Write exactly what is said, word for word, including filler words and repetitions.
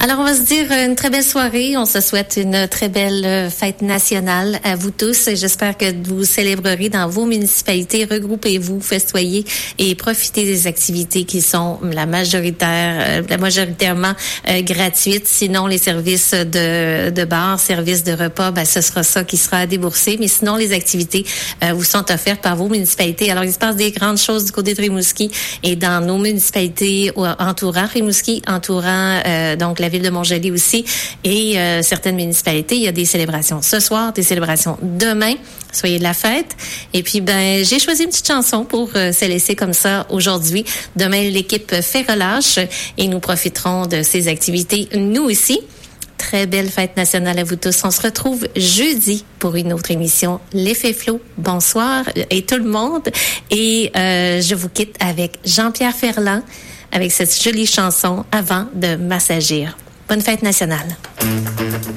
Alors, on va se dire une très belle soirée. On se souhaite une très belle fête nationale à vous tous. J'espère que vous célébrerez dans vos municipalités. Regroupez-vous, festoyez et profitez des activités qui sont la majoritaire, la majoritairement euh, gratuites. Sinon, les services de, de bar, services de repas, ben, ce sera ça qui sera à débourser. Mais sinon, les activités euh, vous sont offertes par vos municipalités. Alors, il se passe des grandes choses du côté de Rimouski et dans nos municipalités entourant Rimouski, entourant euh, donc la ville de Montjoly aussi et euh, certaines municipalités. Il y a des célébrations ce soir, des célébrations demain. Soyez de la fête. Et puis, ben, j'ai choisi une petite chanson pour euh, se laisser comme ça aujourd'hui. Demain, l'équipe fait relâche et nous profiterons de ces activités, nous aussi. Très belle fête nationale à vous tous. On se retrouve jeudi pour une autre émission. L'effet Flo, bonsoir et tout le monde. Et euh, je vous quitte avec Jean-Pierre Ferland avec cette jolie chanson Avant de m'assagir. Bonne fête nationale.